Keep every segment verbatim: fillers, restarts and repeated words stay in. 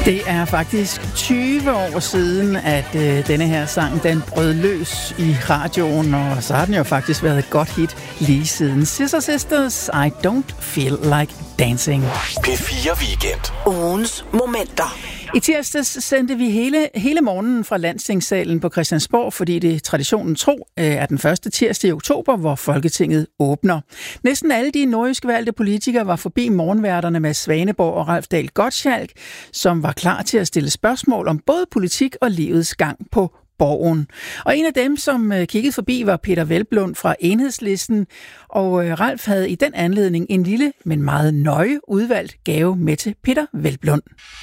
Det er faktisk tyve år siden, at øh, denne her sang, den brød løs i radioen, og så har den jo faktisk været et godt hit lige siden. Scissor Sisters, I Don't Feel Like Dancing. P fire Weekend. Ugens momenter. I tirsdags sendte vi hele, hele morgenen fra Landstingssalen på Christiansborg, fordi det traditionen tro er den første tirsdag i oktober, hvor Folketinget åbner. Næsten alle de nordjyske valgte politikere var forbi morgenværterne med Svaneborg og Ralf Dahl Gottschalk, som var klar til at stille spørgsmål om både politik og livets gang på Borgen. Og en af dem, som kiggede forbi, var Peter Hvelplund fra Enhedslisten, og Ralf havde i den anledning en lille, men meget nøje udvalgt gave med til Peter Hvelplund.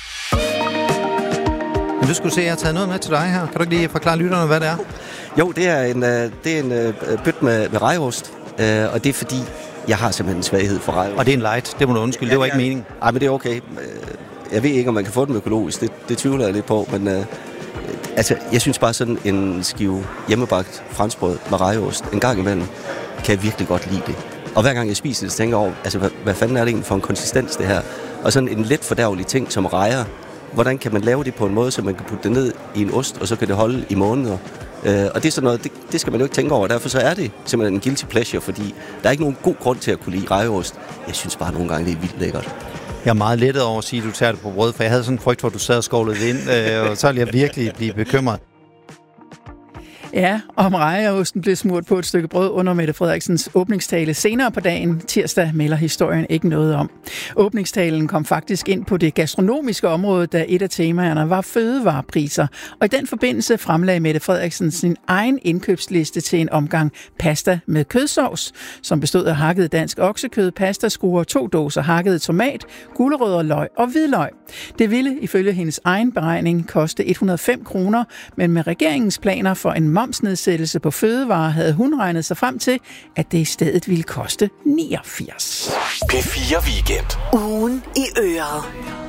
Men du skulle se, at jeg har taget noget med til dig her. Kan du ikke lige forklare lytterne, hvad det er? Jo, det er en, det er en bøt med, med rejeost, og det er fordi, jeg har simpelthen en svaghed for rejeost. Og det er en light, det må du undskylde, ja, det var ikke meningen. Nej, men det er okay. Jeg ved ikke, om man kan få den økologisk, det, det tvivler jeg lidt på, men uh, altså, jeg synes bare sådan en skive hjemmebagt franskbrød med rejeost en gang imellem, kan jeg virkelig godt lide det. Og hver gang jeg spiser det, så tænker jeg over, altså, hvad, hvad fanden er det egentlig for en konsistens, det her? Og sådan en let fordærvelig ting som rejer, hvordan kan man lave det på en måde, så man kan putte det ned i en ost, og så kan det holde i måneder? Øh, og det er sådan noget, det, det skal man jo ikke tænke over. Derfor så er det simpelthen en guilty pleasure, fordi der er ikke nogen god grund til at kunne lide rejeost. Jeg synes bare nogle gange, det er vildt lækkert. Jeg er meget lettet over at sige, at du tager det på brød, for jeg havde sådan en frygt, hvor du sad og skovlede ind, øh, og så ville jeg virkelig blive bekymret. Ja, om rejeosten blev smurt på et stykke brød under Mette Frederiksens åbningstale senere på dagen. Tirsdag melder historien ikke noget om. Åbningstalen kom faktisk ind på det gastronomiske område, da et af temaerne var fødevarepriser. Og i den forbindelse fremlagde Mette Frederiksen sin egen indkøbsliste til en omgang pasta med kødsovs, som bestod af hakket dansk oksekød, pastaskruer, to dåser hakket tomat, gulerødder, løg og hvidløg. Det ville ifølge hendes egen beregning koste et hundrede og fem kroner, men med regeringens planer for en momsnedsættelse på fødevarer havde hun regnet sig frem til, at det i stedet ville koste niogfirs. P fire Weekend. Ugen i øret.